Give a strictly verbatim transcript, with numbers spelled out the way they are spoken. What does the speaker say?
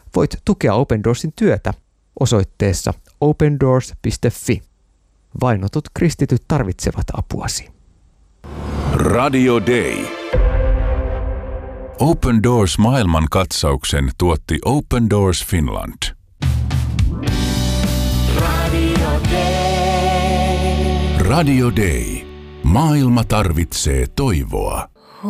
voit tukea Open Doorsin työtä osoitteessa open doors piste fi. Vainotut kristityt tarvitsevat apuasi. Radio Day. Open Doors maailmankatsauksen tuotti Open Doors Finland. Radio Day. Radio Day. Maailma tarvitsee toivoa.